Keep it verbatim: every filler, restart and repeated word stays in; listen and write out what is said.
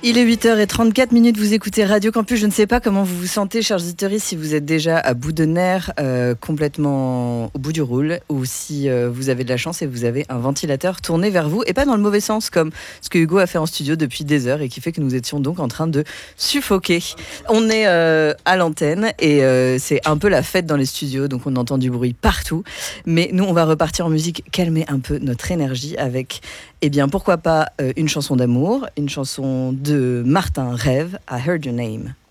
Il est huit heures trente-quatre minutes, vous écoutez Radio Campus. Je ne sais pas comment vous vous sentez, chers auditeurs, si vous êtes déjà à bout de nerfs, euh, complètement au bout du roule, ou si euh, vous avez de la chance et vous avez un ventilateur tourné vers vous, et pas dans le mauvais sens, comme ce que Hugo a fait en studio depuis des heures, et qui fait que nous étions donc en train de suffoquer. On est euh, à l'antenne, et euh, c'est un peu la fête dans les studios, donc on entend du bruit partout. Mais nous, on va repartir en musique, calmer un peu notre énergie avec, eh bien, pourquoi pas euh, une chanson d'amour, une chanson de Martin Rêve, I Heard Your Name.